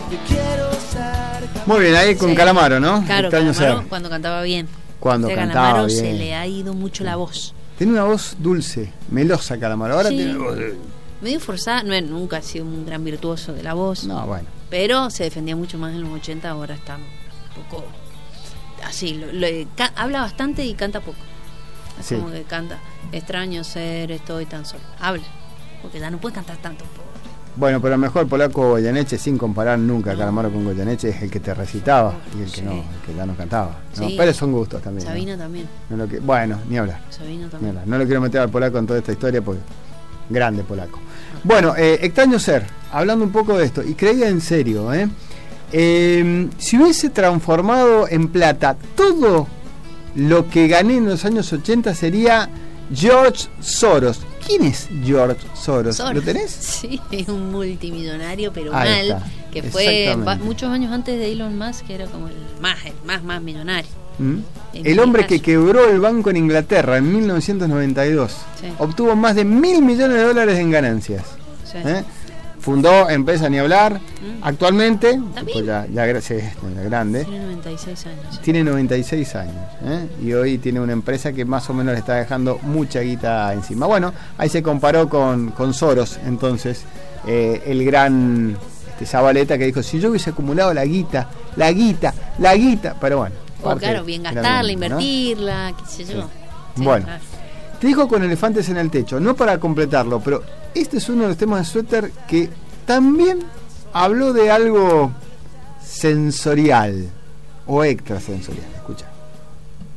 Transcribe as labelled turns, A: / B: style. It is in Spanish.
A: Muy bien, ahí con Calamaro, ¿no?
B: Claro,
A: Extraño
B: Calamaro
A: ser.
B: cuando cantaba bien.
A: Cuando cantaba
B: Calamaro
A: bien.
B: se le ha ido mucho la voz.
A: Tiene una voz dulce, melosa Calamaro. Ahora
B: Sí.
A: tiene una voz de...
B: Medio forzada, nunca ha sido un gran virtuoso de la voz.
A: No, bueno.
B: Pero se defendía mucho más en los 80, ahora está un poco así. Habla bastante y canta poco. Es
A: Sí.
B: como que canta, extraño ser, estoy tan solo. Habla, porque ya no puede cantar tanto.
A: Bueno, pero mejor polaco Goyeneche, sin comparar nunca a Calamaro con Goyeneche, es el que te recitaba y el que
B: Sí.
A: no, el que ya no cantaba, ¿no?
B: Sí.
A: Pero son gustos también,
B: Sabina
A: ¿no?
B: también.
A: Bueno, ni hablar.
B: Sabina
A: Ni
B: también.
A: hablar. No lo quiero meter al polaco en toda esta historia porque grande polaco. Bueno, extraño ser, hablando un poco de esto, y creía en serio, si hubiese transformado en plata todo lo que gané en los años 80 sería George Soros. ¿Quién es George Soros? ¿Lo tenés?
B: Sí, es un multimillonario, pero
A: Ahí
B: mal,
A: está.
B: que fue
A: Exactamente.
B: muchos años antes de Elon Musk, que era como el más millonario.
A: ¿Mm?
B: En
A: El
B: mi
A: hombre
B: caso.
A: que quebró el banco en Inglaterra en 1992.
B: Sí.
A: Obtuvo más de $1.000 millones en ganancias.
B: Sí.
A: Fundó empresa ni hablar. Actualmente,
B: ¿También?
A: pues ya grande,
B: Tiene 96 años.
A: tiene 96 años. Y hoy tiene una empresa que más o menos le está dejando mucha guita encima. Bueno, ahí se comparó con Soros, entonces, el gran Zabaleta, que dijo, si yo hubiese acumulado la guita, pero bueno.
B: Claro, bien
A: era
B: gastarla,
A: ¿no?
B: invertirla, qué sé yo.
A: Sí.
B: Sí,
A: Bueno.
B: claro.
A: Te dijo con elefantes en el techo, no para completarlo, pero este es uno de los temas de Suéter que también habló de algo sensorial o extrasensorial. Escucha.